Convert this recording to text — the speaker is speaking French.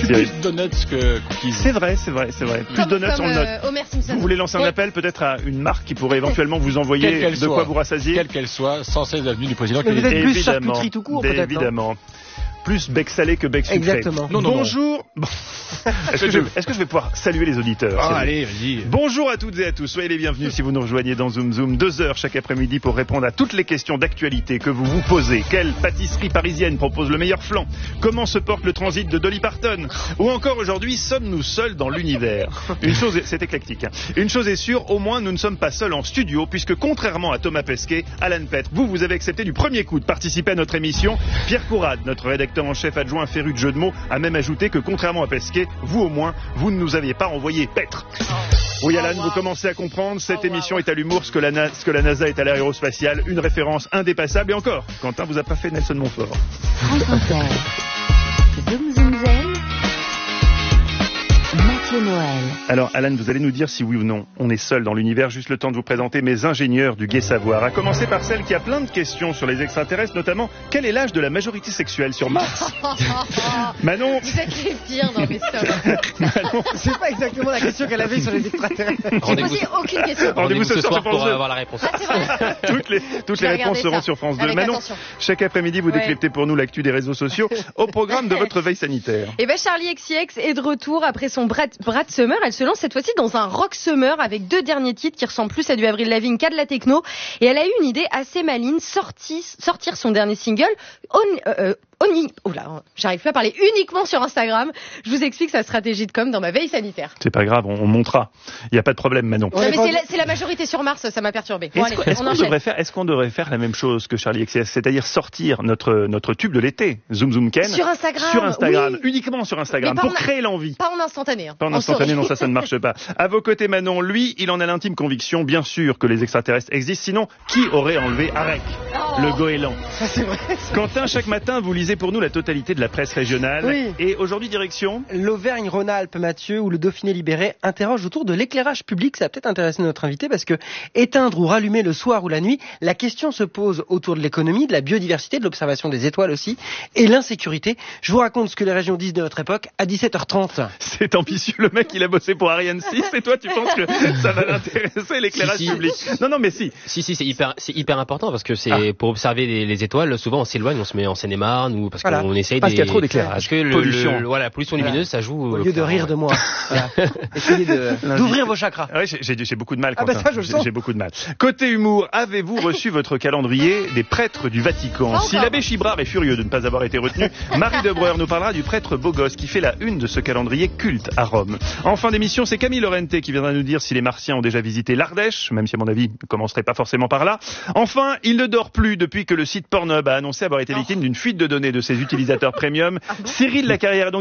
suis plus donuts que cookies. C'est vrai. Plus donuts en note. Homer Simpson. Vous voulez lancer un appel peut-être à une marque qui pourrait éventuellement vous envoyer de quoi vous rassasier? Quelle qu'elle soit, sans cesse l'avenue du président. Mais vous êtes plus charcuterie tout court, peut-être. Évidemment. Plus bec salé que bec sucré. Exactement. Non. Bonjour. Bon. Est-ce que je vais pouvoir saluer les auditeurs? Allez, vas-y. Bonjour à toutes et à tous. Soyez les bienvenus si vous nous rejoignez dans Zoom Zoom. 2 heures chaque après-midi pour répondre à toutes les questions d'actualité que vous vous posez. Quelle pâtisserie parisienne propose le meilleur flan? Comment se porte le transit de Dolly Parton? Ou encore aujourd'hui, sommes-nous seuls dans l'univers? C'est éclectique. Une chose est sûre, au moins nous ne sommes pas seuls en studio, puisque contrairement à Thomas Pesquet, Alan Petre, vous avez accepté du premier coup de participer à notre émission. Pierre Courade, notre rédacteur en chef adjoint féru de jeux de mots, a même ajouté que contrairement à Pesquet, vous au moins, vous ne nous aviez pas envoyé Petre. Oui Alan, vous commencez à comprendre, cette émission est à l'humour, ce que la NASA est à l'aérospatiale, une référence indépassable. Et encore, Quentin vous a pas fait Nelson Montfort. France Inter. Zoom Zoom Zen. Mathieu Noël. Alors Alan, vous allez nous dire si oui ou non on est seul dans l'univers. Juste le temps de vous présenter mes ingénieurs du Gai Savoir. À commencer par celle qui a plein de questions sur les extraterrestres, notamment quel est l'âge de la majorité sexuelle sur Mars? Manon. Vous êtes les pires dans mes sols. Manon. C'est pas exactement la question qu'elle avait sur les extraterrestres. J'ai posé aucune question. Rendez-vous ce soir sur France pour 2. avoir la réponse. Ah, c'est vrai. Toutes les réponses seront sur France 2. Avec Manon, attention. chaque après-midi vous décryptez pour nous l'actu des réseaux sociaux au programme de votre veille sanitaire. Et ben Charli XCX est de retour après son Brad Summer. Elle se lance cette fois-ci dans un rock summer avec 2 derniers titres qui ressemblent plus à du Avril Lavigne qu'à de la techno. Et elle a eu une idée assez maligne, sortir son dernier single, j'arrive plus à parler, uniquement sur Instagram. Je vous explique sa stratégie de com dans ma veille sanitaire. C'est pas grave, on montera. Il n'y a pas de problème, Manon. Non, mais c'est la majorité sur Mars, ça m'a perturbé. Bon, allez, Est-ce qu'on devrait faire la même chose que Charli XCX, c'est-à-dire sortir notre tube de l'été, Zoom Zoom Ken, sur Instagram, oui. Uniquement sur Instagram, pour créer l'envie. Pas en instantané. Pas en instantané, non, ça ne marche pas. À vos côtés, Manon, lui, il en a l'intime conviction, bien sûr, que les extraterrestres existent. Sinon, qui aurait enlevé Arek, le goéland? Ça, c'est vrai. Quentin, chaque matin, vous lisez pour nous la totalité de la presse régionale. Oui. Et aujourd'hui, direction l'Auvergne-Rhône-Alpes, Mathieu, où le Dauphiné libéré interroge autour de l'éclairage public. Ça va peut-être intéresser notre invité parce que éteindre ou rallumer le soir ou la nuit, la question se pose autour de l'économie, de la biodiversité, de l'observation des étoiles aussi, et l'insécurité. Je vous raconte ce que les régions disent de notre époque à 17h30. C'est ambitieux, le mec, il a bossé pour Ariane 6 et toi, tu penses que ça va l'intéresser, l'éclairage public? Non, mais si. Si, c'est hyper important parce que c'est pour observer les étoiles. Souvent, on s'éloigne, on se met en Seine-et-Marne ou parce qu'on essaye parce qu'il y a trop d'éclairage. Parce que la pollution lumineuse, ça joue. Au lieu de rire de moi. Voilà. Essayez d'ouvrir vos chakras. Ouais, j'ai beaucoup de mal, Quentin. Ça, je le sens. J'ai beaucoup de mal. Côté humour, avez-vous reçu votre calendrier des prêtres du Vatican? Si l'abbé Chibrard est furieux de ne pas avoir été retenu, Marie Debreur nous parlera du prêtre beau gosse qui fait la une de ce calendrier culte à Rome. En fin d'émission, c'est Camille Lorente qui viendra nous dire si les Martiens ont déjà visité l'Ardèche, même si à mon avis, ne commencerait pas forcément par là. Enfin, il ne dort plus depuis que le site Pornhub a annoncé avoir été victime d'une fuite de données de ses utilisateurs premium. Cyril Lacarrière